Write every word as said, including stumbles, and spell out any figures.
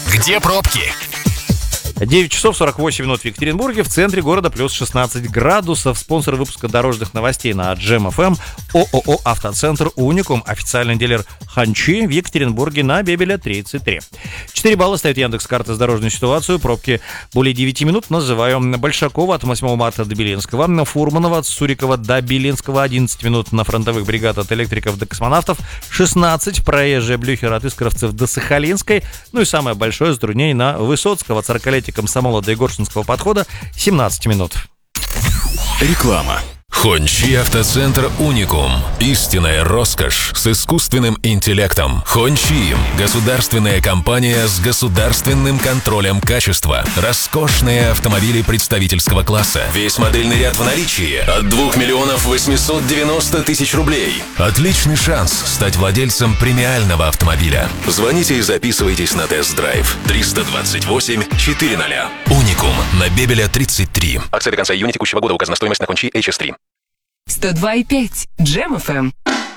Где пробки? девять часов сорок восемь минут в Екатеринбурге, в центре города плюс шестнадцать градусов. Спонсор выпуска дорожных новостей на Джем эф эм ООО «Автоцентр Уникум», официальный дилер Ханчи в Екатеринбурге на Бебеля тридцать три. четыре балла ставит Яндекс.Карта с дорожную ситуацию. Пробки более девяти минут. Называю Большакова от восьмого марта до Белинского, Фурманова от Сурикова до Белинского, одиннадцать минут на фронтовых бригад от электриков до космонавтов, шестнадцать проезжая Блюхера от Искровцев до Сахалинской, ну и самое большое затруднение на Высоцкого от сорокалетия Комсомола до Егоршинского подхода, семнадцать минут. Реклама. Хончи Автоцентр Уникум. Истинная роскошь с искусственным интеллектом. Хончи – государственная компания с государственным контролем качества. Роскошные автомобили представительского класса. Весь модельный ряд в наличии от двух миллионов восемьсот девяносто тысяч рублей. Отличный шанс стать владельцем премиального автомобиля. Звоните и записывайтесь на тест-драйв. триста двадцать восемь четыреста. Уникум на Бебеля тридцать три. Акция до конца июня текущего года. Указана стоимость на Хончи эйч эс три. сто два и пять Джем эф эм.